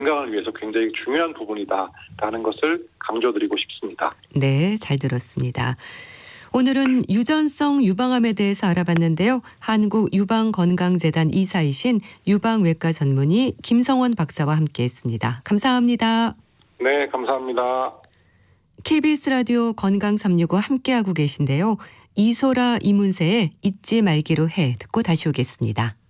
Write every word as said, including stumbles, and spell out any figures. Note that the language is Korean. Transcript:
건강을 위해서 굉장히 중요한 부분이다라는 것을 강조드리고 싶습니다. 네, 잘 들었습니다. 오늘은 유전성 유방암에 대해서 알아봤는데요. 한국유방건강재단 이사이신 유방외과 전문의 김성원 박사와 함께했습니다. 감사합니다. 네, 감사합니다. 케이비에스 라디오 건강 삼육오 함께하고 계신데요. 이소라 이문세의 잊지 말기로 해 듣고 다시 오겠습니다.